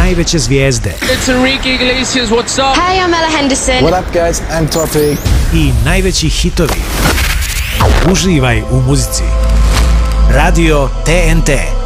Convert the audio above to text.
najveće zvijezde. It's Enrique Iglesias, what's up? Hey, I'm Ella Henderson. What up, guys? I'm Toffee. I najveći hitovi. Uživaj u muzici. Radio TNT.